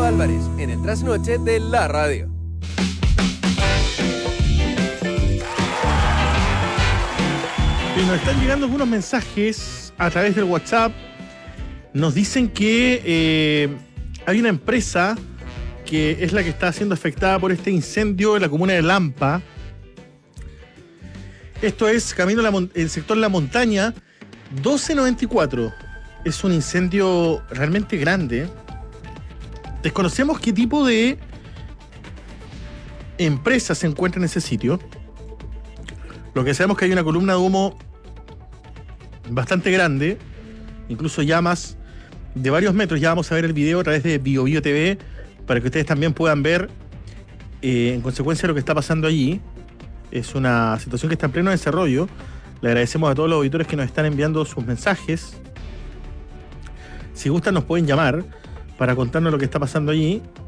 Álvarez en el trasnoche de la radio. Y nos están llegando algunos mensajes a través del WhatsApp. Nos dicen que hay una empresa que es la que está siendo afectada por este incendio en la comuna de Lampa. Esto es camino el sector La Montaña 1294. Es un incendio realmente grande. Desconocemos qué tipo de empresa se encuentra en ese sitio. Lo que sabemos es que hay una columna de humo bastante grande, incluso llamas de varios metros. Ya vamos a ver el video a través de BioBio TV para que ustedes también puedan ver en consecuencia lo que está pasando allí. Es una situación que está en pleno desarrollo. Le agradecemos a todos los auditores que nos están enviando sus mensajes. Si gustan nos pueden llamar para contarnos lo que está pasando allí.